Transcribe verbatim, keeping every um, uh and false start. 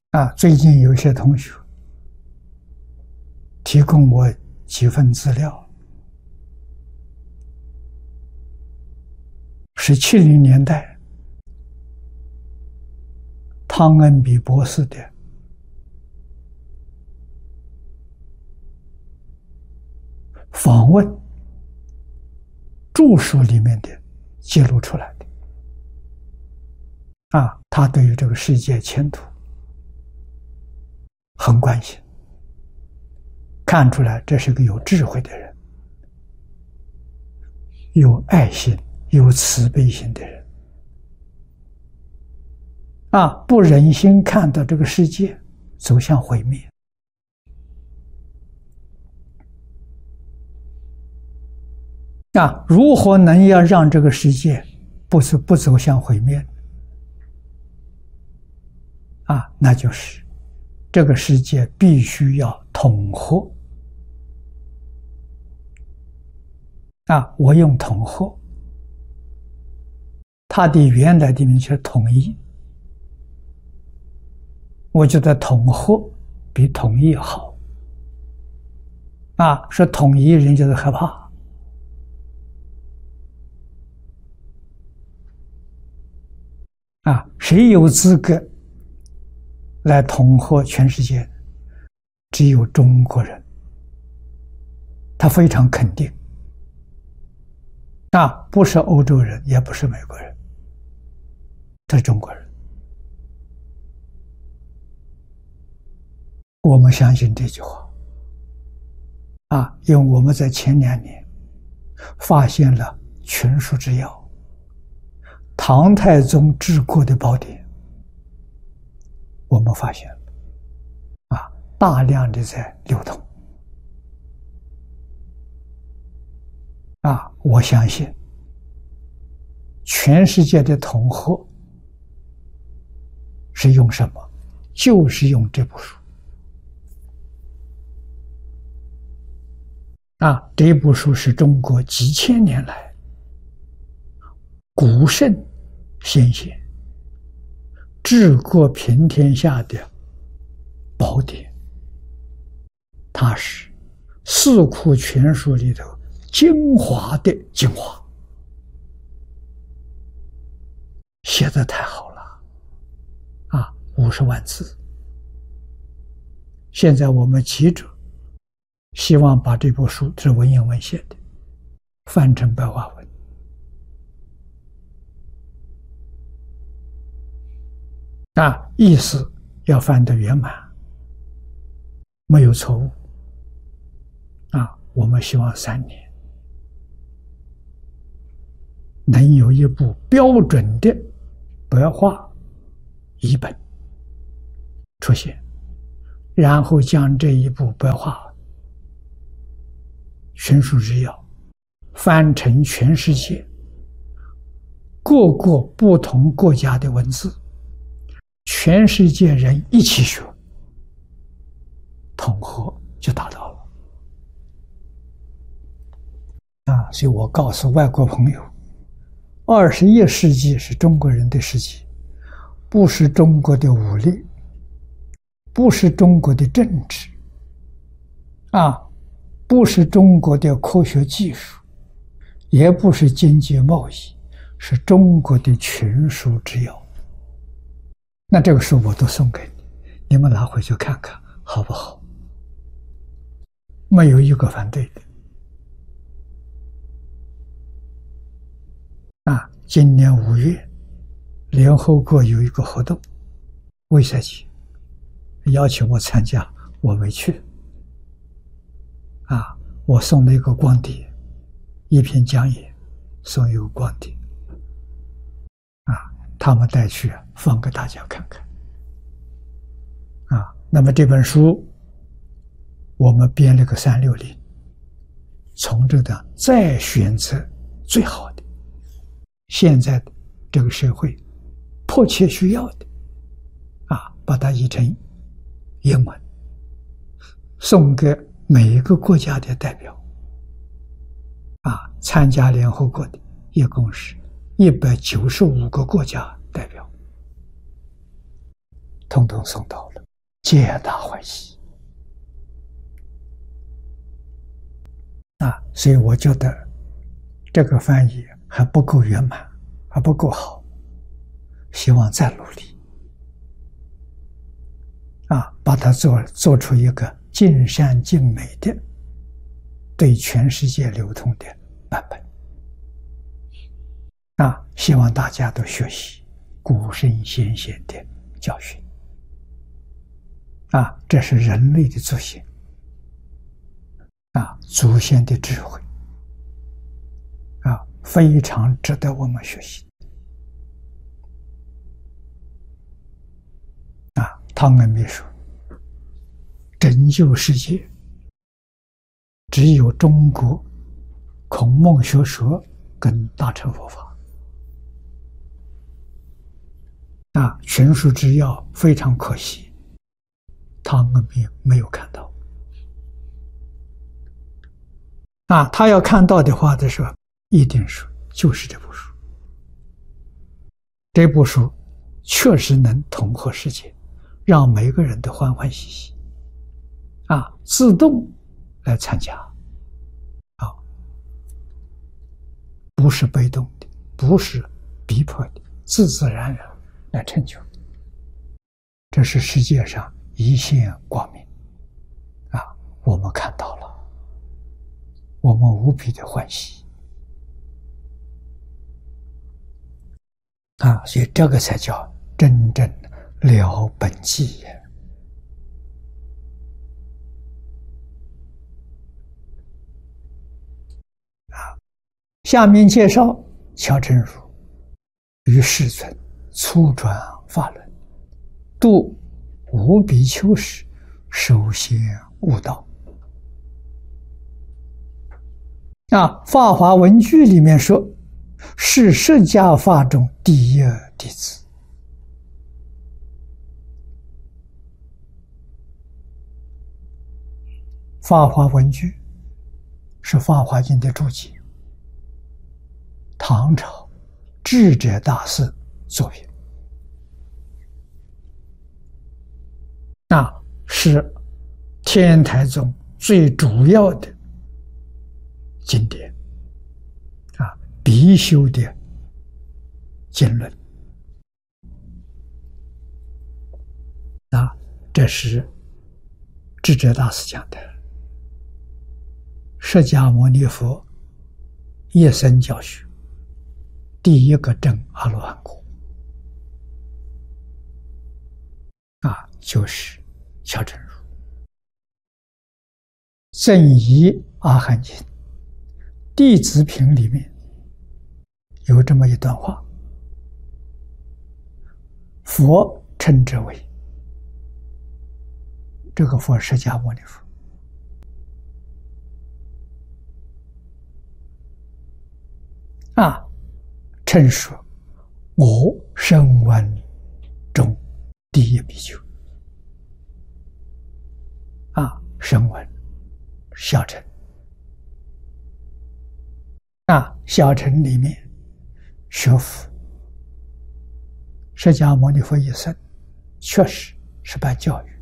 啊，最近有些同学提供我几份资料，是七零年代汤恩比博士的访问著述里面的记录出来的。啊，他对于这个世界前途很关心，看出来这是个有智慧的人，有爱心、有慈悲心的人。啊，不忍心看到这个世界走向毁灭。啊，如何能要让这个世界不是不走向毁灭？啊，那就是这个世界必须要统合。啊，我用统合，它的原来的名是统一。我觉得统合比统一好。啊，说统一人就是害怕。啊，谁有资格来统合全世界？只有中国人，他非常肯定。啊，不是欧洲人，也不是美国人，他是中国人。我们相信这句话。啊，因为我们在前两年发现了群书之要，唐太宗治国的宝典，我们发现了，啊，大量的在流通。啊，我相信全世界的统合是用什么？就是用这部书。啊，这部书是中国几千年来古圣先贤治国平天下的宝典，它是四库全书里头精华的精华，写得太好了。啊，五十万字。现在我们记者希望把这部书，是文言文写的，翻成白话文。啊，意思要翻得圆满，没有错误。啊，我们希望三年能有一部标准的白话译本出现，然后将这一部白话群书之要翻成全世界各个不同国家的文字，全世界人一起学，统合就达到了。啊，所以我告诉外国朋友，二十一世纪是中国人的世纪，不是中国的武力，不是中国的政治，啊，不是中国的科学技术，也不是经济贸易，是中国的群书之要。那这个书我都送给你，你们拿回去看看好不好？没有一个反对的。啊，今年五月，联合国有一个活动，卫赛节邀请我参加，我没去。啊，我送了一个光碟，一篇讲演，送一个光碟。啊，他们带去放给大家看看。啊，那么这本书我们编了个三六零，从这个再选择最好的，现在的这个社会迫切需要的，啊，把它译成英文，送给每一个国家的代表。啊，参加联合国的一共是一百九十五个国家代表。 统统送到了，皆大欢喜啊！所以我觉得这个翻译还不够圆满，还不够好，希望再努力啊，把它做做出一个尽善尽美的、对全世界流通的版本啊！希望大家都学习古圣先贤的教训啊，这是人类的祖先啊，祖先的智慧啊，非常值得我们学习啊。汤恩比说，拯救世界只有中国孔孟学说跟大乘佛法啊，群书之要非常可惜，汤恩比没有看到啊，他要看到的话的时候，一定是就是这部书，这部书确实能统合世界，让每个人都欢欢喜喜啊，自动来参加啊，不是被动的，不是逼迫的，自自然然来成就。这是世界上一线光明啊，我们看到了，我们无比的欢喜啊，所以这个才叫真正了本际也。啊，下面介绍乔真如于世尊初转法轮，度无比丘时，首先悟道。啊，《法华文句》里面说，是释迦法中第一弟子。《法华文句》是《法华经》的注解，唐朝智者大师作品，那是天台宗最主要的经典啊，必修的经论啊，这是智者大师讲的。释迦牟尼佛一生教学，第一个证阿罗汉果啊，就是乔真如。正一阿含经弟子品里面有这么一段话，佛称之为，这个佛释迦牟尼佛啊，称说我声闻中第一比丘啊，声闻小乘啊，小乘里面学佛，释迦牟尼佛一生确实是办教育